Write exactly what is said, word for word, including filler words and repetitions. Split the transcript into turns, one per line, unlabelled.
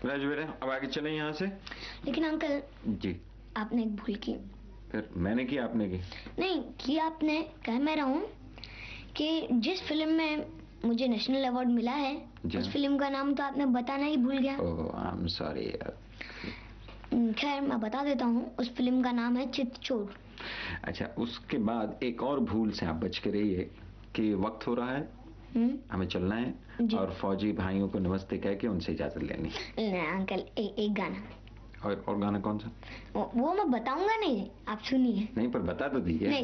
राजू बेटा अब आगे चले यहाँ से।
लेकिन अंकल
जी,
आपने एक भूल की।
फिर मैंने की आपने की? नहीं
की आपने, कह मैं रहा हूँ कि जिस फिल्म में मुझे नेशनल अवार्ड मिला है उस फिल्म का नाम तो आपने बताना ही भूल गया।
ओह आई एम सॉरी यार।
खैर मैं बता देता हूँ, उस फिल्म का नाम है चितचोर।
अच्छा, उसके बाद एक और भूल से आप बच के रहिए कि वक्त हो रहा है, हुँ? हमें चलना है और फौजी भाइयों को नमस्ते कह के उनसे इजाजत लेनी।
नहीं अंकल, ए, एक गाना
और और गाना कौन सा?
वो, वो मैं बताऊंगा नहीं, आप सुनिए।
नहीं पर बता तो दीजिए।